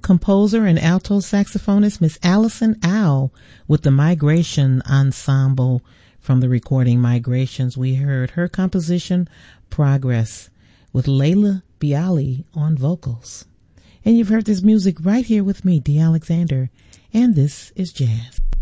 composer and alto saxophonist Miss Allison Au with the Migration Ensemble. From the recording Migrations, we heard her composition Progress with Layla Bialy on vocals. And you've heard this music right here with me, Dee Alexander, and this is Jazz.